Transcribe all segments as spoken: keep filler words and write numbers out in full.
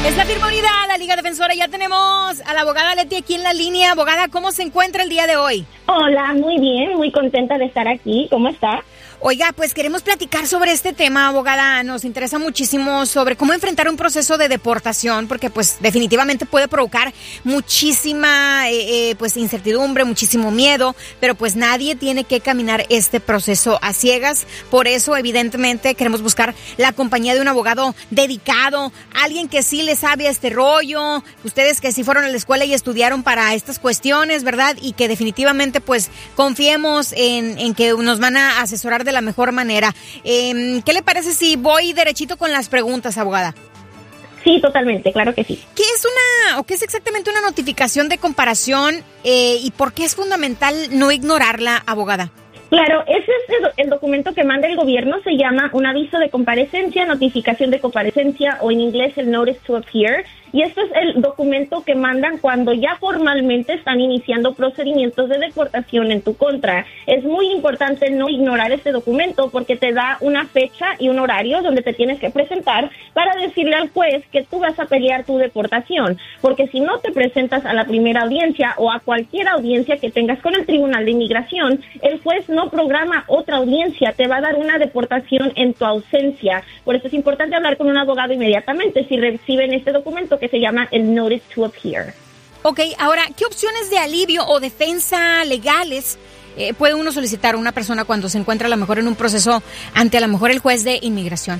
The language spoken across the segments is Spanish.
Es la firma unidad, la Liga Defensora. Ya tenemos a la abogada Leti aquí en la línea. Abogada, ¿cómo se encuentra el día de hoy? Hola, muy bien, muy contenta de estar aquí. ¿Cómo está? Oiga, pues queremos platicar sobre este tema, abogada. Nos interesa muchísimo sobre cómo enfrentar un proceso de deportación, porque pues definitivamente puede provocar muchísima eh, eh, pues incertidumbre, muchísimo miedo, pero pues nadie tiene que caminar este proceso a ciegas. Por eso, evidentemente, queremos buscar la compañía de un abogado dedicado, alguien que sí le sabe a este rollo, ustedes que sí fueron a la escuela y estudiaron para estas cuestiones, ¿verdad? Y que definitivamente pues confiemos en, en que nos van a asesorar de la mejor manera. Eh, ¿Qué le parece si voy derechito con las preguntas, abogada? Sí, totalmente, claro que sí. ¿Qué es una, o qué es exactamente una notificación de comparación eh, y por qué es fundamental no ignorarla, abogada? Claro, ese es el, el documento que manda el gobierno, se llama un aviso de comparecencia, notificación de comparecencia o en inglés el Notice to Appear. Y este es el documento que mandan cuando ya formalmente están iniciando procedimientos de deportación en tu contra. Es muy importante no ignorar este documento porque te da una fecha y un horario donde te tienes que presentar para decirle al juez que tú vas a pelear tu deportación. Porque si no te presentas a la primera audiencia o a cualquier audiencia que tengas con el Tribunal de Inmigración, el juez no programa otra audiencia, te va a dar una deportación en tu ausencia. Por eso es importante hablar con un abogado inmediatamente si reciben este documento que se llama el Notice to Appear. Ok, ahora, ¿qué opciones de alivio o defensa legales eh, puede uno solicitar a una persona cuando se encuentra a lo mejor en un proceso ante a lo mejor el juez de inmigración?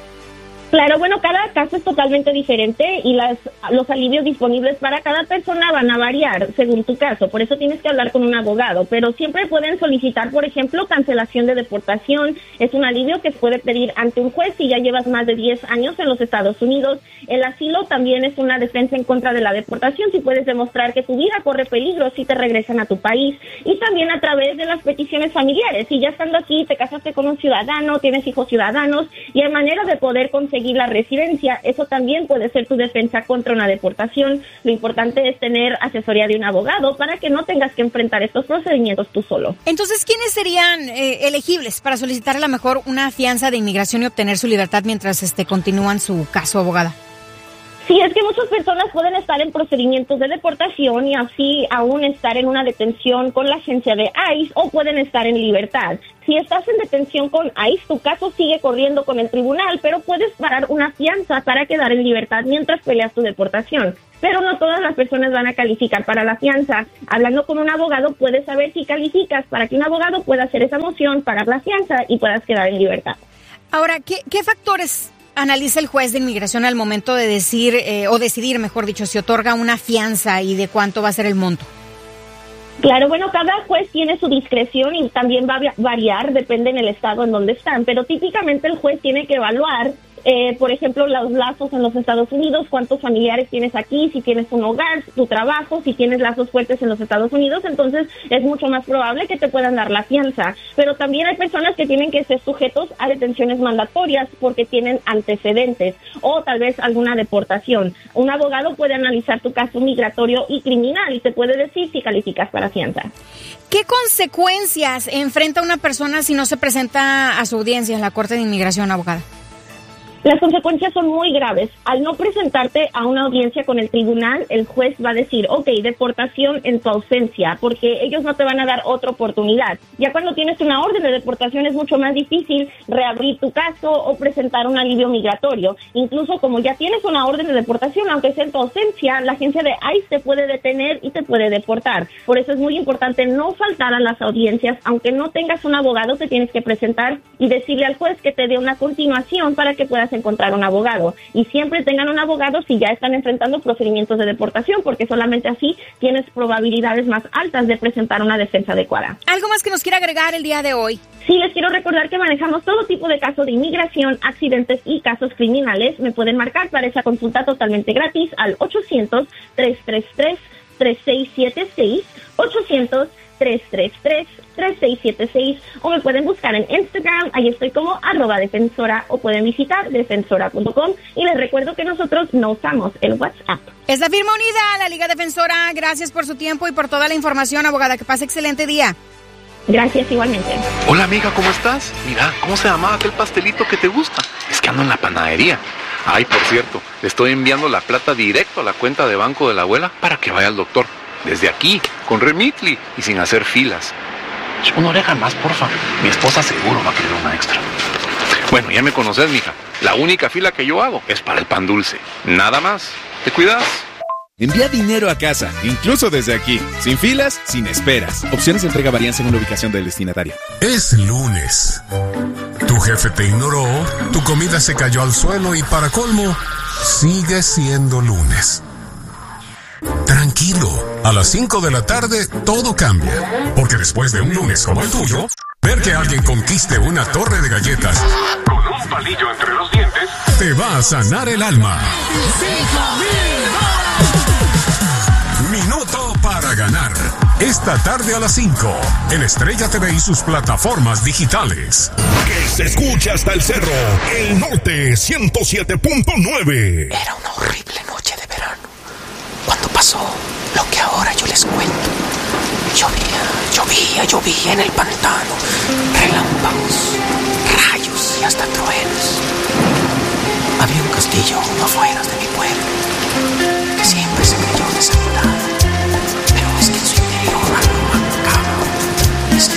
Claro, bueno, cada caso es totalmente diferente y las los alivios disponibles para cada persona van a variar según tu caso, por eso tienes que hablar con un abogado, pero siempre pueden solicitar, por ejemplo, cancelación de deportación, es un alivio que se puede pedir ante un juez si ya llevas más de diez años en los Estados Unidos. El asilo también es una defensa en contra de la deportación, si puedes demostrar que tu vida corre peligro si te regresan a tu país, y también a través de las peticiones familiares, si ya estando aquí te casaste con un ciudadano, tienes hijos ciudadanos y hay manera de poder conseguir la residencia, eso también puede ser tu defensa contra una deportación. Lo importante es tener asesoría de un abogado para que no tengas que enfrentar estos procedimientos tú solo. Entonces, ¿quiénes serían eh, elegibles para solicitar a lo mejor una fianza de inmigración y obtener su libertad mientras este continúan su caso, abogada? Sí, es que muchas personas pueden estar en procedimientos de deportación y así aún estar en una detención con la agencia de I C E o pueden estar en libertad. Si estás en detención con I C E, tu caso sigue corriendo con el tribunal, pero puedes pagar una fianza para quedar en libertad mientras peleas tu deportación. Pero no todas las personas van a calificar para la fianza. Hablando con un abogado puedes saber si calificas para que un abogado pueda hacer esa moción, pagar la fianza y puedas quedar en libertad. Ahora, ¿qué, qué factores analiza el juez de inmigración al momento de decir, eh, o decidir, mejor dicho, si otorga una fianza y de cuánto va a ser el monto? Claro, bueno, cada juez tiene su discreción y también va a variar, depende en el estado en donde están, pero típicamente el juez tiene que evaluar, eh, por ejemplo, los lazos en los Estados Unidos, cuántos familiares tienes aquí, si tienes un hogar, tu trabajo, si tienes lazos fuertes en los Estados Unidos, entonces es mucho más probable que te puedan dar la fianza. Pero también hay personas que tienen que ser sujetos a detenciones mandatorias porque tienen antecedentes o tal vez alguna deportación. Un abogado puede analizar tu caso migratorio y criminal y te puede decir si calificas para fianza. ¿Qué consecuencias enfrenta una persona si no se presenta a su audiencia en la Corte de Inmigración, abogada? Las consecuencias son muy graves. Al no presentarte a una audiencia con el tribunal, el juez va a decir, ok, deportación en tu ausencia, porque ellos no te van a dar otra oportunidad. Ya cuando tienes una orden de deportación es mucho más difícil reabrir tu caso o presentar un alivio migratorio. Incluso como ya tienes una orden de deportación, aunque sea en tu ausencia, la agencia de I C E te puede detener y te puede deportar. Por eso es muy importante no faltar a las audiencias. Aunque no tengas un abogado, te tienes que presentar y decirle al juez que te dé una continuación para que puedas encontrar un abogado, y siempre tengan un abogado si ya están enfrentando procedimientos de deportación, porque solamente así tienes probabilidades más altas de presentar una defensa adecuada. ¿Algo más que nos quiera agregar el día de hoy? Sí, les quiero recordar que manejamos todo tipo de casos de inmigración, accidentes y casos criminales. Me pueden marcar para esa consulta totalmente gratis al ochocientos, tres tres tres, tres seis siete seis, ochocientos, tres tres tres, tres seis siete seis, o me pueden buscar en Instagram, ahí estoy como arroba defensora, o pueden visitar defensora punto com, y les recuerdo que nosotros no usamos el WhatsApp. Es la firma unida, la Liga Defensora. Gracias por su tiempo y por toda la información, abogada. Que pase excelente día. Gracias, igualmente. Hola amiga, ¿cómo estás? Mira, ¿cómo se llamaba aquel pastelito que te gusta? Es que ando en la panadería. Ay, por cierto, le estoy enviando la plata directo a la cuenta de banco de la abuela para que vaya al doctor. Desde aquí, con Remitly y sin hacer filas. Una oreja más, porfa. Mi esposa seguro va a querer una extra. Bueno, ya me conoces, mija. La única fila que yo hago es para el pan dulce. Nada más. ¿Te cuidas? Envía dinero a casa, incluso desde aquí. Sin filas, sin esperas. Opciones de entrega varían según la ubicación del destinatario. Es lunes. Tu jefe te ignoró, tu comida se cayó al suelo y para colmo, sigue siendo lunes. Tranquilo, a las cinco de la tarde todo cambia. Porque después de un lunes como el tuyo, ver que alguien conquiste una torre de galletas con un palillo entre los dientes te va a sanar el alma. Minuto para ganar. Esta tarde a las cinco, en Estrella T V y sus plataformas digitales. Que se escucha hasta el cerro, el norte ciento siete punto nueve. Era una horrible noche de verano, cuando pasó lo que ahora yo les cuento. Llovía, llovía, llovía en el pantano, relámpagos, rayos y hasta truenos. Había un castillo afuera de